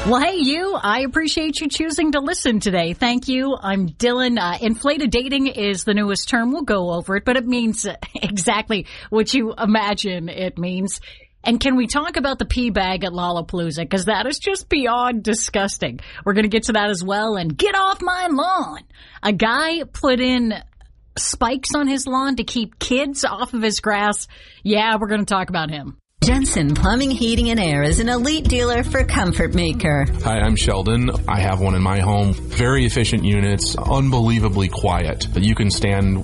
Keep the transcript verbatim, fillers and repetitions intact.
Well, hey, you. I appreciate you choosing to listen today. Thank you. I'm Dylan. Uh, inflated dating is the newest term. We'll go over it, but it means exactly what you imagine it means. And can we talk about the pee bag at Lollapalooza? Because that is just beyond disgusting. We're going to get to that as well. And get off my lawn. A guy put in spikes on his lawn to keep kids off of his grass. Yeah, we're going to talk about him. Jensen Plumbing, Heating, and Air is an elite dealer for Comfort Maker. Hi, I'm Sheldon. I have one in my home. Very efficient units, unbelievably quiet. You can stand